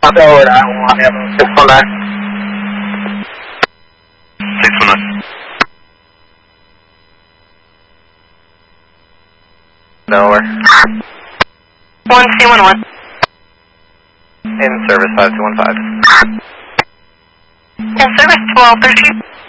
Delaware, I want to 619. 619. Delaware. 1C11. In service 5215. In service 1213.